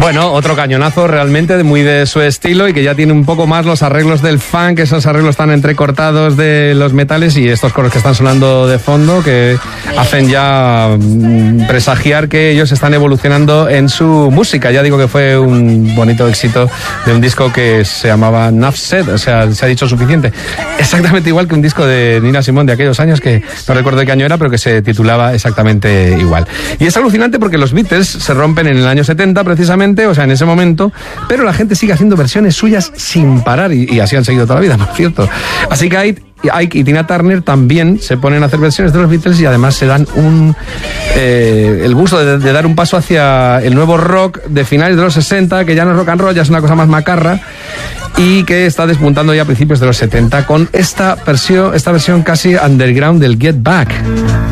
Bueno, otro cañonazo realmente muy de su estilo y que ya tiene un poco más los arreglos del funk, esos arreglos tan entrecortados de los metales y estos coros que están sonando de fondo que hacen ya presagiar que ellos están evolucionando en su música. Ya digo que fue un bonito éxito de un disco que se llamaba Enough Said, o sea, se ha dicho suficiente. Exactamente igual que un disco de Nina Simone de aquellos años que no recuerdo de qué año era, pero que se titulaba exactamente igual. Y es alucinante porque los Beatles se rompen en el año 70 precisamente, o sea, en ese momento, pero la gente sigue haciendo versiones suyas sin parar y así han seguido toda la vida, por cierto. Así que Ike y Tina Turner también se ponen a hacer versiones de los Beatles y además se dan el gusto de dar un paso hacia el nuevo rock de finales de los 60, que ya no es rock and roll, ya es una cosa más macarra y que está despuntando ya a principios de los 70 con esta versión casi underground del Get Back.